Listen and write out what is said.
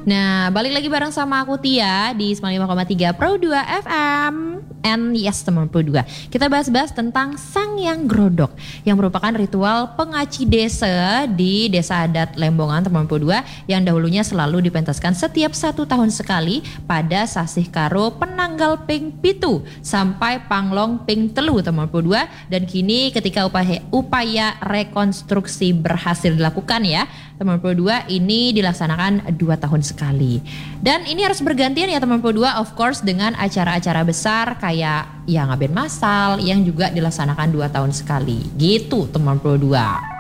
Nah, balik lagi bareng sama aku Tia di 95,3 Pro 2 FM. And yes, teman Pro 2. Kita bahas-bahas tentang Sangyang Grodok yang merupakan ritual pengaci desa di Desa Adat Lembongan, teman Pro 2, yang dahulunya selalu dipentaskan setiap 1 tahun sekali pada sasih karo penanggal ping pitu sampai panglong ping telu, teman Pro 2. Dan kini ketika upaya rekonstruksi berhasil dilakukan ya, teman Pro 2, ini dilaksanakan 2 tahun sekali. Dan ini harus bergantian ya teman Pro 2, of course dengan acara-acara besar kayak ya ngaben masal yang juga dilaksanakan 2 tahun sekali. Gitu teman Pro 2.